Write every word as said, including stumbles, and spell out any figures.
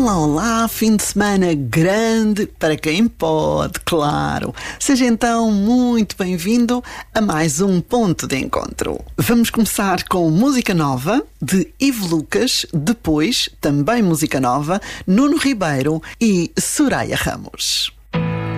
Olá, olá, fim de semana grande para quem pode, claro. Seja então muito bem-vindo a mais um Ponto de Encontro. Vamos começar com música nova de Ivo Lucas, depois também música nova, Nuno Ribeiro e Soraya Ramos.